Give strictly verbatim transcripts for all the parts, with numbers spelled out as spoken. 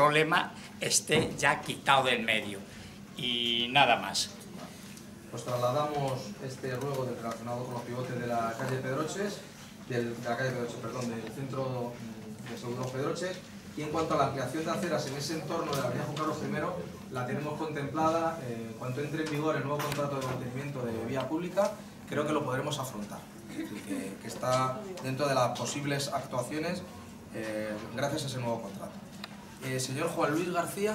problema esté ya quitado del medio. Y nada más. Pues trasladamos este ruego del relacionado con los pivotes de la calle Pedroches, del, de la calle Pedroches, perdón, del centro de Seguros Pedroches. Y en cuanto a la ampliación de aceras en ese entorno de la avenida Juan Carlos primero, la tenemos contemplada. Eh, en cuanto entre en vigor el nuevo contrato de mantenimiento de vía pública, creo que lo podremos afrontar. Es decir, que, que está dentro de las posibles actuaciones eh, gracias a ese nuevo contrato. Eh, señor Juan Luis García.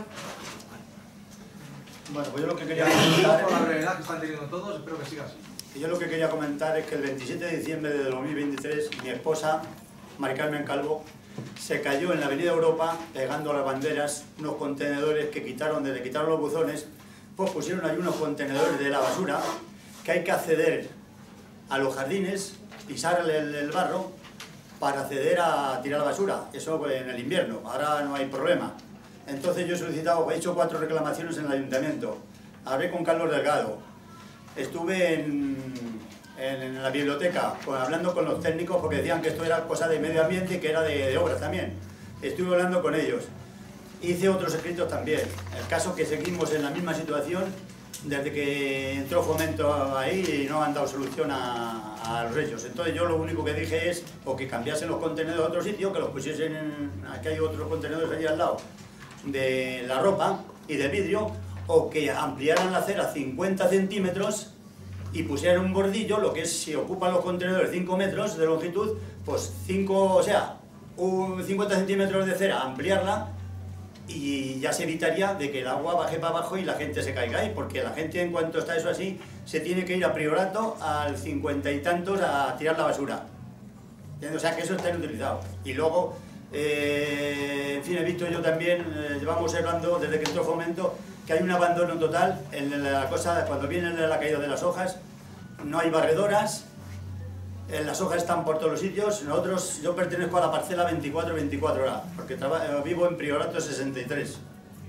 Bueno, pues yo lo que quería Por comentar, la brevedad que están teniendo todos, espero que siga así. yo lo que quería comentar es que el veintisiete de diciembre de dos mil veintitrés mi esposa, Mari Carmen Calvo, se cayó en la avenida Europa pegando a las banderas unos contenedores que quitaron, desde quitaron los buzones, pues pusieron ahí unos contenedores de la basura que hay que acceder a los jardines, pisar el, el barro para acceder a tirar la basura. Eso pues, en el invierno, ahora no hay problema. Entonces yo he solicitado, he hecho cuatro reclamaciones en el ayuntamiento, hablé con Carlos Delgado, estuve en, en, en la biblioteca con, hablando con los técnicos porque decían que esto era cosa de medio ambiente y que era de, de obras también. Estuve hablando con ellos, hice otros escritos también. El caso que seguimos en la misma situación desde que entró Fomento ahí y no han dado solución a, a los hechos. Entonces yo lo único que dije es o que cambiasen los contenedores a otro sitio, que los pusiesen en, aquí hay otros contenedores allí al lado, de la ropa y de vidrio, o que ampliaran la acera cincuenta centímetros y pusieran un bordillo, lo que es si ocupan los contenedores cinco metros de longitud, pues cinco, o sea, un cincuenta centímetros de cera, ampliarla y ya se evitaría de que el agua baje para abajo y la gente se caiga ahí, porque la gente en cuanto está eso así, se tiene que ir a Priorato al cincuenta y tantos a tirar la basura. O sea que eso está inutilizado. Y luego, eh, en fin, he visto yo también, eh, llevamos hablando desde que entró Fomento, que hay un abandono total en la cosa, cuando viene la caída de las hojas, no hay barredoras, eh, las hojas están por todos los sitios. Nosotros, yo pertenezco a la parcela veinticuatro veinticuatro horas, porque vivo en Priorato sesenta y tres.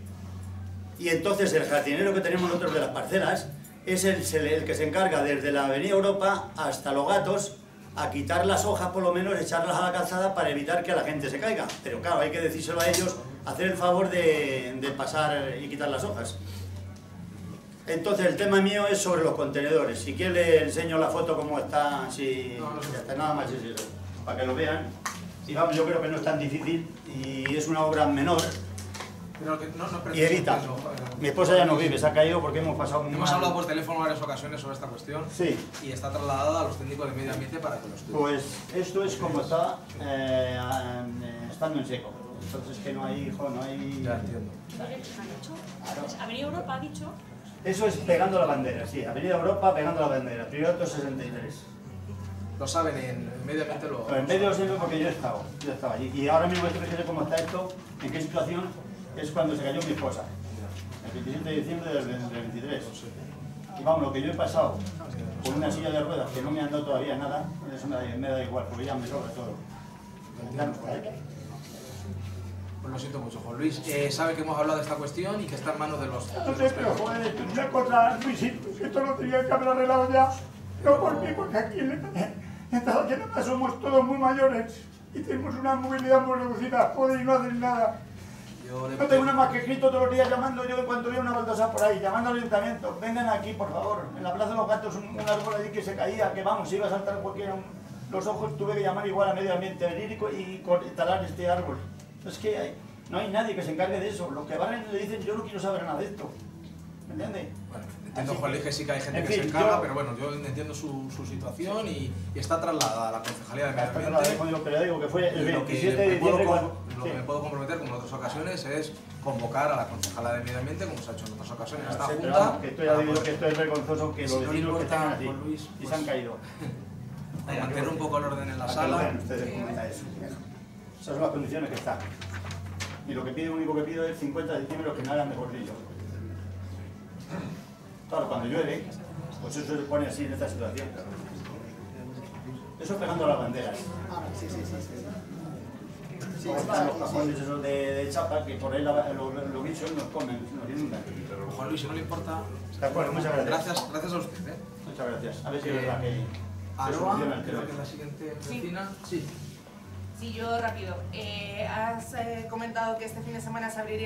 Y entonces el jardinero que tenemos nosotros de las parcelas es el, el que se encarga desde la avenida Europa hasta Los Gatos a quitar las hojas, por lo menos echarlas a la calzada para evitar que la gente se caiga. Pero claro, hay que decírselo a ellos, hacer el favor de, de pasar y quitar las hojas. Entonces el tema mío es sobre los contenedores. Si quiere le enseño la foto como está, si no, no ya está, nada más es eso, para que lo vean. Y vamos, yo creo que no es tan difícil y es una obra menor. Pero que no, no y evita. Eso, mi esposa ya no vive, se ha caído porque hemos pasado muy Hemos mal. hablado por teléfono varias ocasiones sobre esta cuestión. Sí. Y está trasladada a los técnicos de medio ambiente para que lo estudien. Pues esto es como está eh, estando en seco. Entonces que no hay, hijo, no hay... Ya entiendo. Claro. Avenida Europa ha dicho. Eso es pegando la bandera, sí. Avenida Europa pegando la bandera. Priorato sesenta y tres. Lo saben, en medio ambiente lo... Pero en medio lo sé porque yo he estado, yo he estado allí. Y ahora mismo esto que sé cómo está esto, en qué situación, es cuando se cayó mi esposa. El veintisiete de diciembre del veintitrés. Y vamos, lo que yo he pasado con una silla de ruedas que no me han dado todavía nada, eso me da, me da igual, porque ya me sobra todo. Pues lo siento mucho, Juan Luis. Eh, sabe que hemos hablado de esta cuestión y que está en manos de los... No sé, pero joder, esto es una cosa, Luisito, que esto lo tenía que haber arreglado ya. No por mí, porque aquí en esta zona somos todos muy mayores y tenemos una movilidad muy reducida, joder, y no hacen nada. Yo le... No tengo nada más que escrito todos los días llamando yo en cuanto veo una baldosa por ahí, llamando al ayuntamiento, vengan aquí, por favor. En la Plaza de los Gatos, un, un árbol allí que se caía, que vamos, iba a saltar cualquiera. Un, los ojos tuve que llamar igual a medio ambiente, venir y, y, y talar este árbol. Es que hay, no hay nadie que se encargue de eso. Los que barren le dicen, yo no quiero saber nada de esto. ¿Me entiendes? Bueno, entiendo, Juan Luis, que sí que hay gente en que fin, se encarga, yo... pero bueno, yo entiendo su, su situación y, y está trasladada a la Concejalía de Medio Pero Ambiente. pero digo que fue el veintisiete de Lo que, puedo, diciembre. lo Sí. que me puedo comprometer, como en otras ocasiones, es convocar a la Concejala de Medio Ambiente, como se ha hecho en otras ocasiones, a esta Sí, pero Junta. vamos, que esto ya digo que esto es vergonzoso que Si los no le vecinos que importa, están así Juan Luis, y pues, se han caído. Para mantener un poco el orden en la Para que sala. lo vean ustedes cómo está eso. Esas son las condiciones que están. Y lo que pido, único que pido es cincuenta centímetros que me hagan de bordillo. Claro, cuando llueve, pues eso se pone así en esta situación. Eso pegando a las banderas. Sí, sí, sí, sí. Sí, están los cajones esos de, de chapa que por ahí la, los, los bichos nos comen, nos inundan. Juan Luis, si no le importa... De acuerdo, muchas gracias. Gracias, gracias a usted. ¿eh? Muchas gracias. A ver si es Eh, verdad que se Aroa, soluciona el creo tema. que es la siguiente Sí. vecina. Sí. Sí, yo rápido. Eh, has eh, comentado que este fin de semana se abriría